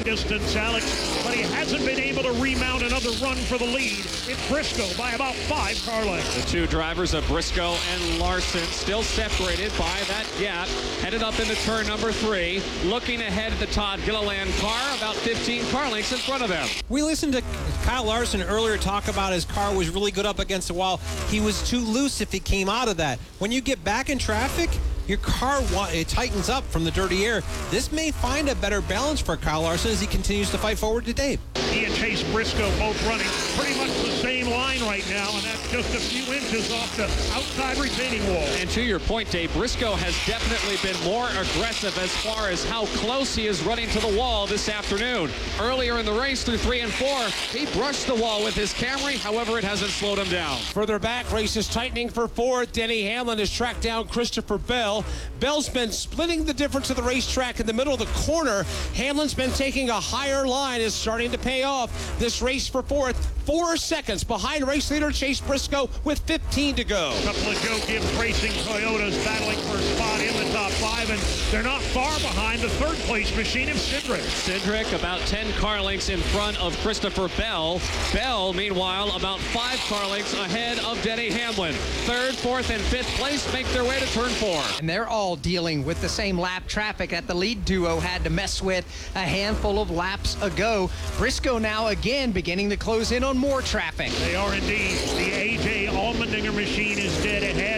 distance, Alex, but he hasn't been able to remount another run for the lead. It's Briscoe by about 5 car lengths. The two drivers of Briscoe and Larson still separated by that gap, headed up into turn number 3, looking ahead at the Todd Gilliland car, about 15 car lengths in front of them. We listened to Kyle Larson earlier talk about his car was really good up against the wall. He was too loose if he came out of that. When you get back in traffic, your car, it tightens up from the dirty air. This may find a better balance for Kyle Larson as he continues to fight forward today. He and Chase Briscoe both running pretty much the same line right now, and that's just a few inches off the outside retaining wall. And to your point, Dave, Briscoe has definitely been more aggressive as far as how close he is running to the wall this afternoon. Earlier in the race through 3 and 4, he brushed the wall with his Camry. However, it hasn't slowed him down. Further back, race is tightening for 4th. Denny Hamlin has tracked down Christopher Bell. Bell's been splitting the difference of the racetrack in the middle of the corner. Hamlin's been taking a higher line, is starting to pay off. This race for 4th, 4 seconds behind race leader Chase Briscoe with 15 to go. A couple of Joe Gibbs Racing Toyotas battling for a spot in the top 5, and they're not far behind the 3rd place machine of Cindric. Cindric about 10 car lengths in front of Christopher Bell. Bell, meanwhile, about 5 car lengths ahead of Denny Hamlin. 3rd, 4th, and 5th place make their way to turn 4. And they're all dealing with the same lap traffic that the lead duo had to mess with a handful of laps ago. Briscoe now again beginning to close in on more traffic. They are indeed. The A.J. Allmendinger machine is dead ahead.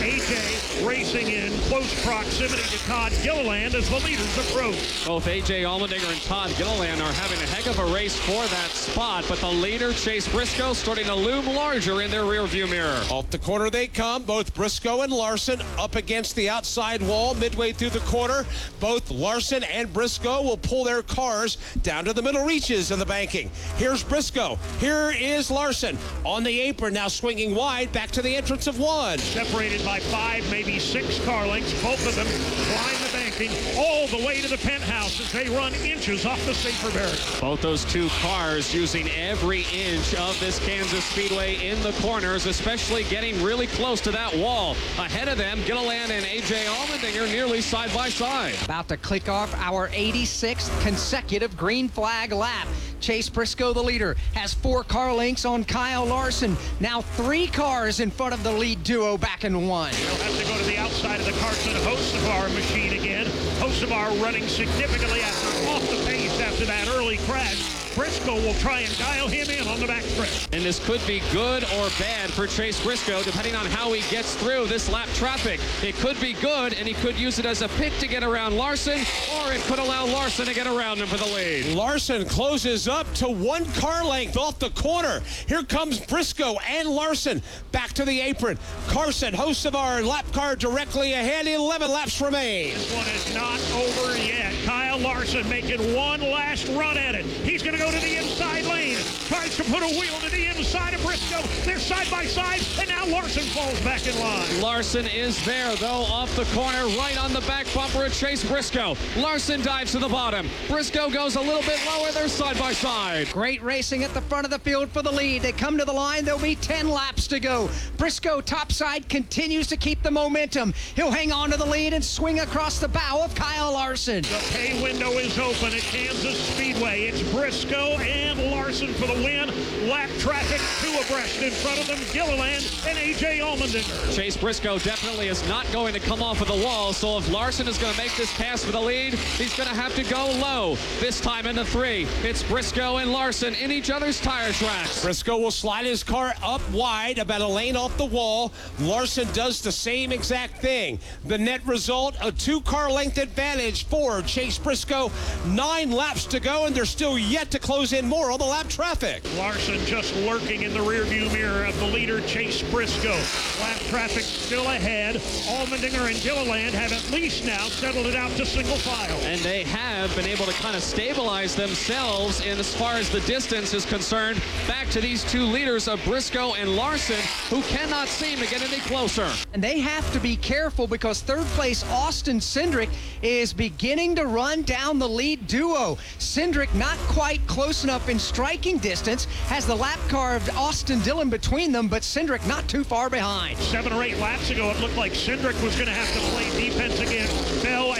A.J. racing in close proximity to Todd Gilliland as the leaders approach. Both A.J. Allmendinger and Todd Gilliland are having a heck of a race for that spot, but the leader, Chase Briscoe, starting to loom larger in their rearview mirror. Off the corner they come, both Briscoe and Larson up against the outside wall midway through the corner. Both Larson and Briscoe will pull their cars down to the middle reaches of the banking. Here's Briscoe. Here is Larson on the apron, now swinging wide back to the entrance of 1. Separated by 5, maybe 6 car lengths. Both of them climb the banking all the way to the penthouse as they run inches off the safer barrier. Both those two cars using every inch of this Kansas Speedway in the corners, especially getting really close to that wall. Ahead of them, Gilliland and A.J. Allmendinger nearly side by side. About to click off our 86th consecutive green flag lap. Chase Briscoe, the leader, has 4 car lengths on Kyle Larson. Now 3 cars in front of the lead duo back in 1. They'll have to go to the outside of the Carson Hocevar machine again. Hocevar running significantly off the pace after that early crash. Briscoe will try and dial him in on the backstretch. And this could be good or bad for Chase Briscoe, depending on how he gets through this lap traffic. It could be good, and he could use it as a pit to get around Larson, or it could allow Larson to get around him for the lead. Larson closes up to 1 car length off the corner. Here comes Briscoe and Larson back to the apron. Carson, host of our lap car directly ahead. 11 laps remain. This one is not over yet. Kyle Larson making one last run at it. He's going to go to the inside lane. Tries to put a wheel to the inside of Briscoe. They're side by side, and now Larson falls back in line. Larson is there, though, off the corner, right on the back bumper of Chase Briscoe. Larson dives to the bottom. Briscoe goes a little bit lower. They're side by side. Great racing at the front of the field for the lead. They come to the line. There'll be 10 laps to go. Briscoe topside continues to keep the momentum. He'll hang on to the lead and swing across the bow of Kyle Larson. The pay window is open at Kansas Speedway. It's Briscoe and Larson for the win. Lap traffic 2 abreast in front of them, Gilliland and A.J. Allmendinger. Chase Briscoe definitely is not going to come off of the wall, so if Larson is going to make this pass for the lead, he's going to have to go low. This time in the 3, it's Briscoe and Larson in each other's tire tracks. Briscoe will slide his car up wide, about a lane off the wall. Larson does the same exact thing. The net result, a 2 car length advantage for Chase Briscoe. 9 laps to go, and they're still yet to close in more on the lap traffic. Larson just lurking in the rearview mirror of the leader, Chase Briscoe. Lap traffic still ahead. Allmendinger and Gilliland have at least now settled it out to single file. And they have been able to kind of stabilize themselves in as far as the distance is concerned back to these 2 leaders of Briscoe and Larson, who cannot seem to get any closer. And they have to be careful because 3rd place Austin Cindric is beginning to run down the lead duo. Cindric not quite close enough in striking distance, has the lap car of Austin Dillon between them, but Cindric not too far behind. 7 or 8 laps ago, it looked like Cindric was going to have to play defense against Bell and Hamlin.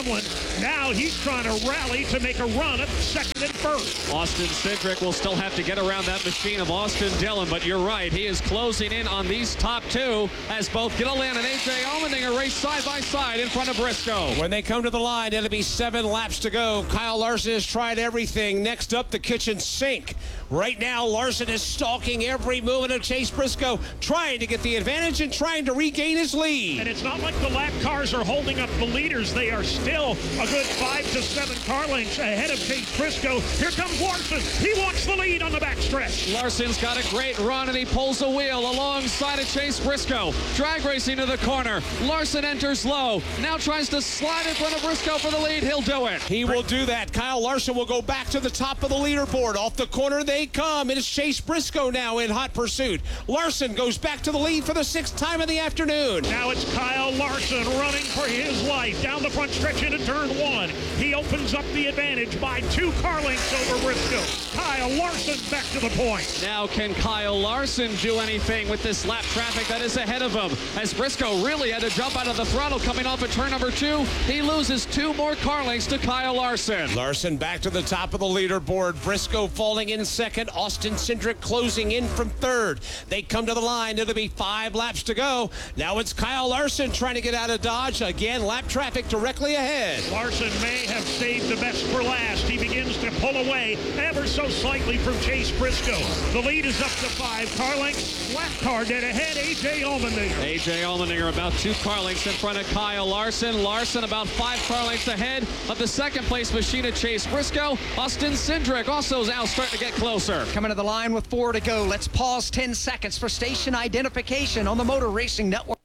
Hamlin. Now he's trying to rally to make a run at second and first. Austin Cindric will still have to get around that machine of Austin Dillon, but you're right. He is closing in on these top two as both Gilliland and A.J. Allmendinger race side by side in front of Briscoe. When they come to the line, it'll be 7 laps to go. Kyle Larson has tried everything. Next up, the kitchen sink. Right now, Larson is stalking every movement of Chase Briscoe, trying to get the advantage and trying to regain his lead. And it's not like the lap cars are holding up the leaders. They are still a good 5 to 7 car lengths ahead of Chase Briscoe. Here comes Larson. He wants the lead on the backstretch. Larson's got a great run, and he pulls the wheel alongside of Chase Briscoe. Drag racing to the corner. Larson enters low. Now tries to slide in front of Briscoe for the lead. He'll do it. He will do that. Kyle Larson will go back to the top of the leaderboard. Off the corner they come. It is Chase Briscoe now in hot pursuit. Larson goes back to the lead for the 6th time of the afternoon. Now it's Kyle Larson running for his life down the front stretch into turn 1. He opens up the advantage by 2 car lengths over Briscoe. Kyle Larson back to the point. Now can Kyle Larson do anything with this lap traffic that is ahead of him? As Briscoe really had to jump out of the throttle coming off at turn number 2. He loses 2 more car lengths to Kyle Larson. Larson back to the top of the leaderboard. Briscoe falling in 2nd. Austin Cindric closing in from 3rd. They come to the line. It'll be 5 laps to go. Now it's Kyle Larson trying to get out of Dodge. Again, lap traffic directly ahead. Larson may have saved the best for last. He begins to pull away ever so slightly from Chase Briscoe. The lead is up to 5 car lengths. Lap car dead ahead, A.J. Allmendinger. A.J. Allmendinger about 2 car lengths in front of Kyle Larson. Larson about 5 car lengths ahead of the 2nd place machine of Chase Briscoe. Austin Cindric also now starting to get closer. Coming to the line with 4 to go. Let's pause 10 seconds for station identification on the Motor Racing Network.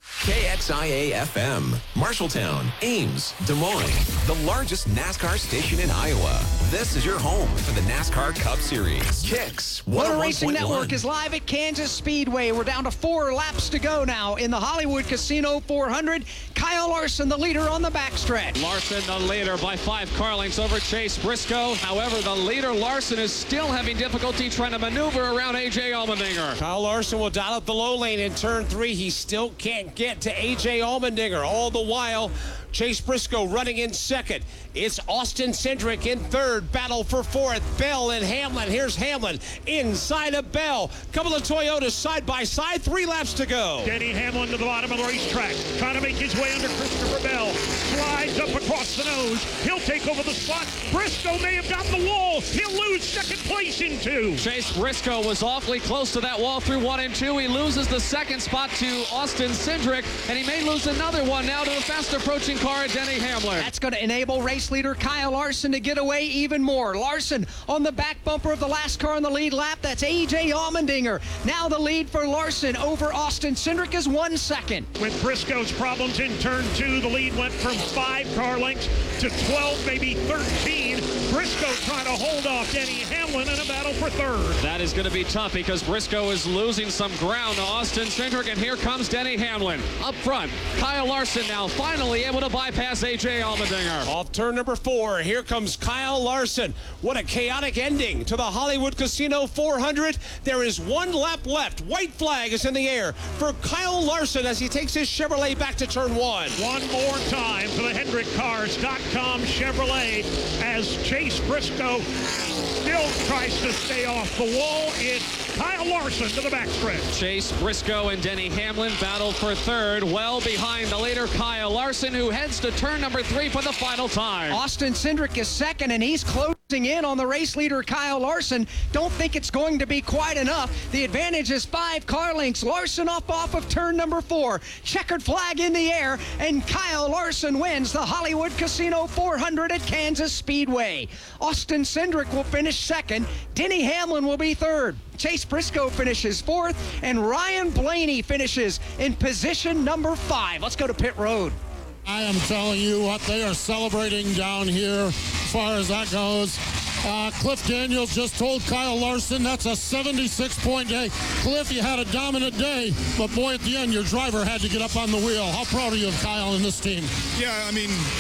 KXIA FM, Marshalltown, Ames, Des Moines, the largest NASCAR station in Iowa. This is your home for the NASCAR Cup Series. Kicks 101.1. Motor Racing Network is live at Kansas Speedway. We're down to 4 laps to go now in the Hollywood Casino 400. Kyle Larson, the leader on the backstretch. Larson, the leader by 5 car lengths over Chase Briscoe. However, the leader, Larson, is still having difficulty trying to maneuver around A.J. Allmendinger. Kyle Larson will dial up the low lane in turn 3. He still can't get to A.J. Allmendinger. All the while, Chase Briscoe running in 2nd. It's Austin Cindric in 3rd. Battle for 4th. Bell and Hamlin. Here's Hamlin inside of Bell. Couple of Toyotas side by side. 3 laps to go. Denny Hamlin to the bottom of the racetrack, trying to make his way under Christopher Bell. Slides up across the nose. He'll take over the spot. Briscoe may have gotten the wall. He'll lose 2nd place in 2. Chase Briscoe was awfully close to that wall through 1 and 2. He loses the 2nd spot to Austin Cindric, and he may lose another one now to the fast approaching car at Denny Hamlin. That's going to enable race leader Kyle Larson to get away even more. Larson on the back bumper of the last car on the lead lap. That's A.J. Allmendinger. Now the lead for Larson over Austin Cindric is 1 second. With Briscoe's problems in turn 2, the lead went from 5 car lengths to 12, maybe 13. Briscoe trying to hold off Denny Hamlin in a battle for 3rd. That is going to be tough because Briscoe is losing some ground to Austin Cindric, and here comes Denny Hamlin. Up front, Kyle Larson now finally able to bypass A.J. Allmendinger. Off turn number 4, here comes Kyle Larson. What a chaotic ending to the Hollywood Casino 400. There is 1 lap left. White flag is in the air for Kyle Larson as he takes his Chevrolet back to turn 1. One more time for the HendrickCars.com Chevrolet as Chase Briscoe still tries to stay off the wall. It's Kyle Larson to the backstretch. Chase Briscoe and Denny Hamlin battle for 3rd, well behind the leader Kyle Larson, who heads to turn number 3 for the final time. Austin Cindric is 2nd, and he's closing in on the race leader Kyle Larson. Don't think it's going to be quite enough. The advantage is 5 car lengths. Larson off of turn number 4. Checkered flag in the air, and Kyle Larson wins the Hollywood Casino 400 at Kansas Speedway. Austin Cindric will finish 2nd. Denny Hamlin will be 3rd. Chase Briscoe finishes 4th, and Ryan Blaney finishes in position number 5. Let's go to pit road. I am telling you what, they are celebrating down here as far as that goes. Cliff Daniels just told Kyle Larson that's a 76-point day. Cliff, you had a dominant day, but boy, at the end, your driver had to get up on the wheel. How proud are you of Kyle and this team? Yeah, I mean,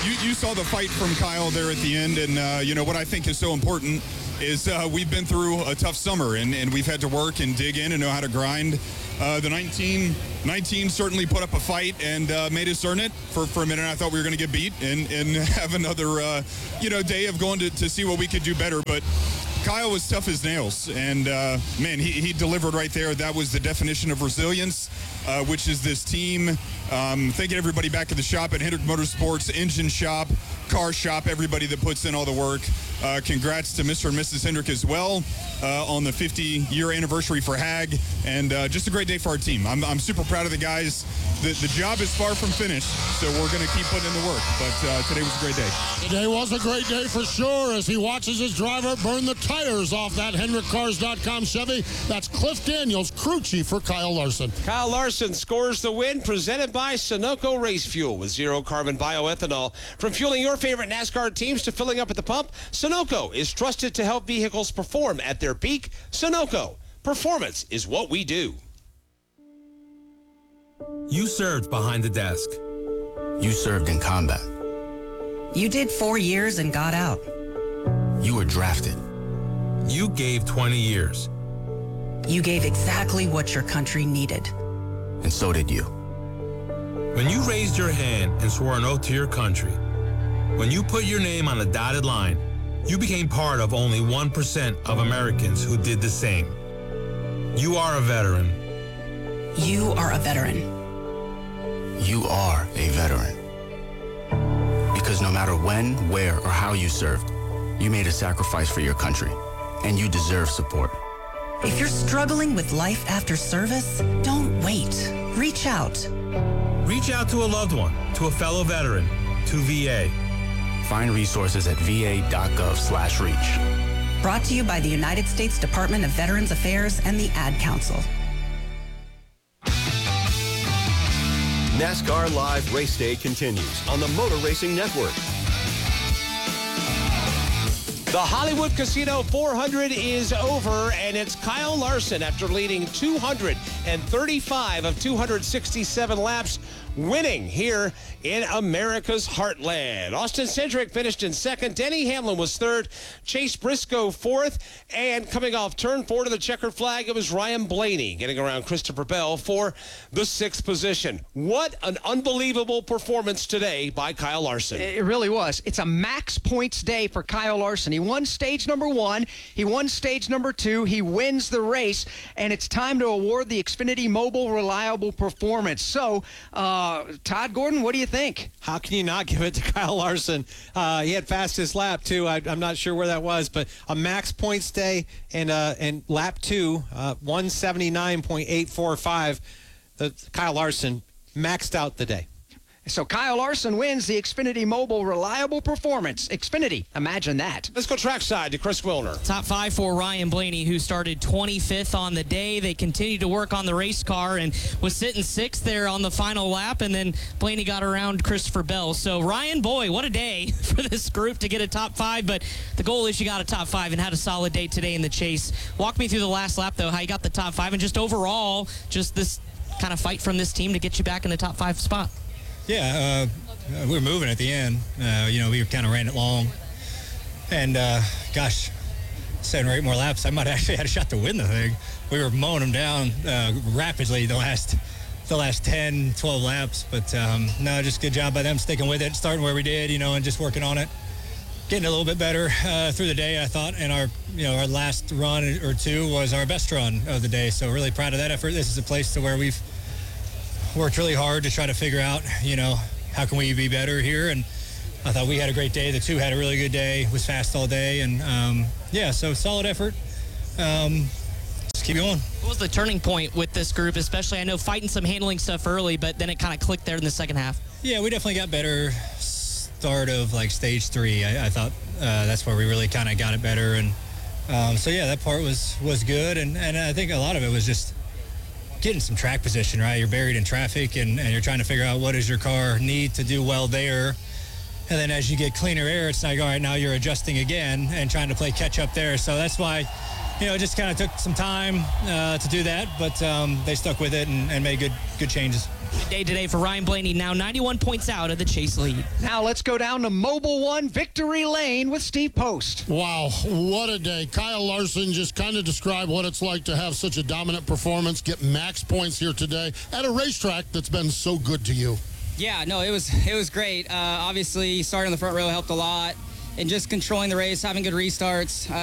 you saw the fight from Kyle there at the end, and you know what I think is so important is we've been through a tough summer, and we've had to work and dig in and know how to grind. The 19 certainly put up a fight and made us earn it. For a minute, I thought we were going to get beat and have another day of going to see what we could do better, but Kyle was tough as nails, and man, he delivered right there. That was the definition of resilience, which is this team. Thanking everybody back at the shop at Hendrick Motorsports, engine shop, car shop, everybody that puts in all the work. Congrats to Mr. and Mrs. Hendrick as well on the 50-year anniversary for HAG, and just a great day for our team. I'm super proud of the guys. The job is far from finished, so we're going to keep putting in the work, but today was a great day. Today was a great day for sure as he watches his driver burn the tires off that HendrickCars.com Chevy. That's Cliff Daniels, crew chief for Kyle Larson. Kyle Larson scores the win, presented by Sunoco Race Fuel with zero-carbon bioethanol. From fueling your favorite NASCAR teams to filling up at the pump, Sunoco is trusted to help vehicles perform at their peak. Sunoco, performance is what we do. You served behind the desk. You served in combat. You did 4 years and got out. You were drafted. You gave 20 years. You gave exactly what your country needed. And so did you. When you raised your hand and swore an oath to your country, when you put your name on the dotted line, you became part of only 1% of Americans who did the same. You are a veteran. You are a veteran. You are a veteran. Because no matter when, where, or how you served, you made a sacrifice for your country, and you deserve support. If you're struggling with life after service, don't wait. Reach out. Reach out to a loved one, to a fellow veteran, to VA. Find resources at va.gov/reach. Brought to you by the United States Department of Veterans Affairs and the Ad Council. NASCAR Live Race Day continues on the Motor Racing Network. The Hollywood Casino 400 is over, and it's Kyle Larson, after leading 235 of 267 laps, winning here in America's heartland. Austin Cindric finished in second. Denny Hamlin was third. Chase Briscoe fourth. And coming off turn 4 to the checkered flag, it was Ryan Blaney getting around Christopher Bell for the sixth position. What an unbelievable performance today by Kyle Larson. It really was. It's a max points day for Kyle Larson. He won stage number 1. He won stage number 2. He wins the race. And it's time to award the Xfinity Mobile Reliable Performance. So, Todd Gordon, what do you think? How can you not give it to Kyle Larson? He had fastest lap, too. I'm not sure where that was, but a max points day and lap 2, 179.845. Kyle Larson maxed out the day. So Kyle Larson wins the Xfinity Mobile Reliable Performance. Xfinity, imagine that. Let's go trackside to Chris Wilner. Top 5 for Ryan Blaney, who started 25th on the day. They continued to work on the race car and was sitting 6th there on the final lap, and then Blaney got around Christopher Bell. So Ryan, boy, what a day for this group to get a top 5, but the goal is you got a top 5 and had a solid day today in the chase. Walk me through the last lap, though, how you got the top 5, and just overall, just this kind of fight from this team to get you back in the top 5 spot. Yeah, we were moving at the end. We kind of ran it long. And, 7 or 8 more laps, I might actually had a shot to win the thing. We were mowing them down rapidly the last 10, 12 laps. But, no, just good job by them sticking with it, starting where we did, and just working on it. Getting a little bit better through the day, I thought. And our last run or two was our best run of the day. So really proud of that effort. This is a place to where we've worked really hard to try to figure out, how can we be better here? And I thought we had a great day. The 2 had a really good day, was fast all day. And, so solid effort. Just keep going. What was the turning point with this group, especially, I know, fighting some handling stuff early, but then it kind of clicked there in the second half? Yeah, we definitely got better start of, stage 3. I thought that's where we really kind of got it better. And that part was good. And I think a lot of it was just getting some track position, right? You're buried in traffic and you're trying to figure out what does your car need to do well there. And then as you get cleaner air, it's like, all right, now you're adjusting again and trying to play catch up there. So that's why it just kind of took some time to do that, but they stuck with it and made good changes. Good day today for Ryan Blaney, now 91 points out of the chase lead. Now let's go down to Mobil 1 Victory Lane with Steve Post. Wow, what a day. Kyle Larson just kind of described what it's like to have such a dominant performance, get max points here today at a racetrack that's been so good to you. Yeah, no, it was great. Obviously, starting on the front row helped a lot. And just controlling the race, having good restarts.